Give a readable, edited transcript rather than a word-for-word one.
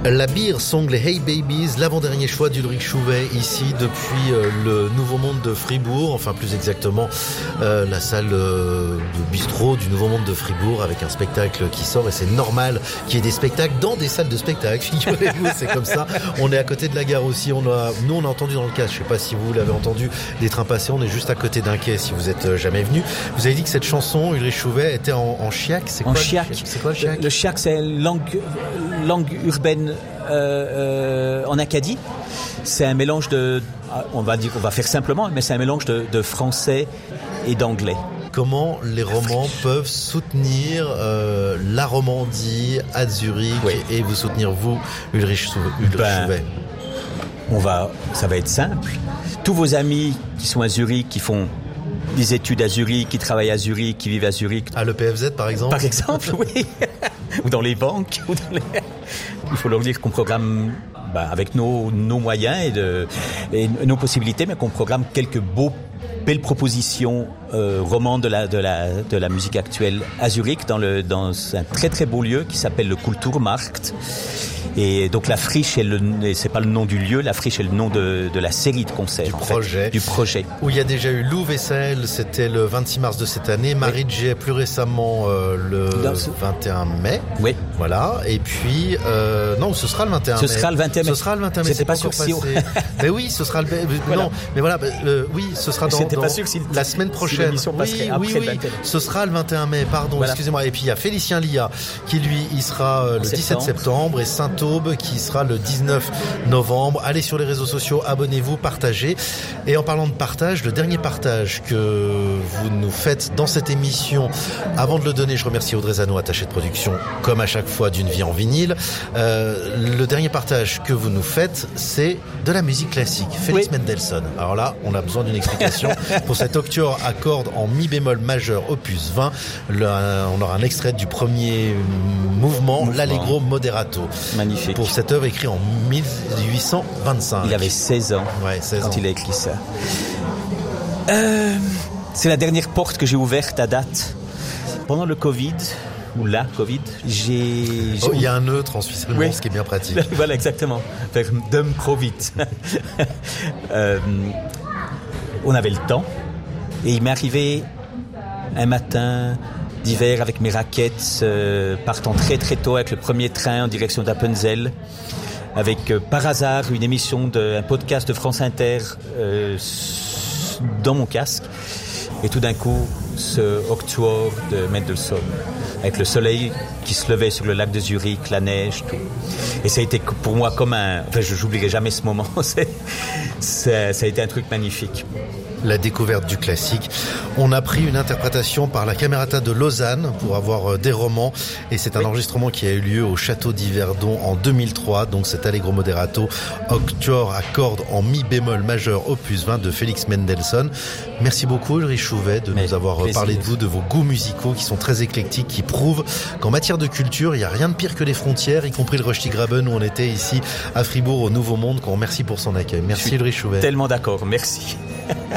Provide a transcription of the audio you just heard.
La Beer Song, les Hey Babies, l'avant-dernier choix d'Ulrich Chouvet ici depuis le Nouveau Monde de Fribourg, enfin plus exactement la salle de bistrot du Nouveau Monde de Fribourg avec un spectacle qui sort et c'est normal qu'il y ait des spectacles dans des salles de spectacle, figurez-vous, c'est comme ça. On est à côté de la gare aussi, nous on a entendu dans le casque, je sais pas si vous l'avez entendu, des trains passés, on est juste à côté d'un quai si vous êtes jamais venu. Vous avez dit que cette chanson, Ulrich Chouvet, était en chiac, c'est quoi en chiac. C'est quoi le chiac? Le chiac, c'est langue urbaine en Acadie. C'est un mélange on va faire simplement, mais c'est un mélange de français et d'anglais. Comment les romans peuvent soutenir la Romandie à Zurich et vous soutenir vous, Ulrich Chouvet? Ça va être simple. Tous vos amis qui sont à Zurich, qui font des études à Zurich, qui travaillent à Zurich, qui vivent à Zurich. À l'EPFZ par exemple? Par exemple, oui. Ou dans les banques. Il faut leur dire qu'on programme avec nos moyens et nos possibilités, mais qu'on programme quelques belles propositions romandes de la musique actuelle à Zurich dans un très très beau lieu qui s'appelle le Kulturmarkt. Et donc la friche c'est pas le nom du lieu, la friche est le nom de la série de concerts. Du projet. Où il y a déjà eu Lou Vessel, c'était le 26 mars de cette année, Marie J plus récemment le 21 mai. Oui. Voilà. Et puis non, ce sera le 21 mai. Ce sera le 21 mai. Ce sera le 21 mai. C'était pas sûr si mais oui, ce sera le voilà. Non, mais voilà, oui, ce sera dans pas sûr si la semaine prochaine. Si passerait après le 21 mai. Ce sera le 21 mai, pardon, voilà. Excusez-moi. Et puis il y a Félicien Lia qui lui il sera le 17 septembre et Saint-Aube qui sera le 19 novembre. Allez sur les réseaux sociaux, abonnez-vous, partagez. Et en parlant de partage, le dernier partage que vous nous faites dans cette émission, avant de le donner, je remercie Audrey Zano, attachée de production, comme à chaque fois d'une vie en vinyle. Le dernier partage que vous nous faites, c'est de la musique classique. Félix Mendelssohn. Alors là, on a besoin d'une explication pour cet octuor à cordes en mi bémol majeur opus 20. On aura un extrait du premier mouvement. l'Allegro moderato. Magnifique. Pour cette œuvre écrite en 1825. Il avait 16 ans quand il a écrit ça. C'est la dernière porte que j'ai ouverte à date. Pendant le Covid, ou la Covid, il y a un neutre en Suisse allemande, ce qui est bien pratique. Voilà, exactement. Faire dem Covid. On avait le temps. Et il m'est arrivé un matin d'hiver avec mes raquettes, partant très très tôt avec le premier train en direction d'Appenzell, avec par hasard un podcast de France Inter dans mon casque, et tout d'un coup ce octuor de Mendelssohn avec le soleil qui se levait sur le lac de Zurich, la neige, tout. Et ça a été pour moi comme je n'oublierai jamais ce moment. Ça a été un truc magnifique. La découverte du classique. On a pris une interprétation par la Camerata de Lausanne pour avoir des romans et c'est un enregistrement qui a eu lieu au château d'Yverdon en 2003, donc cet Allegro moderato octuor à cordes en mi bémol majeur opus 20 de Félix Mendelssohn. Merci beaucoup Ulrich Chouvet de nous avoir parlé de vous, de vos goûts musicaux qui sont très éclectiques, qui prouvent qu'en matière de culture, il n'y a rien de pire que les frontières, y compris le Röstigraben où on était ici à Fribourg au Nouveau Monde, qu'on remercie pour son accueil. Merci Ulrich Chouvet. Tellement d'accord, merci.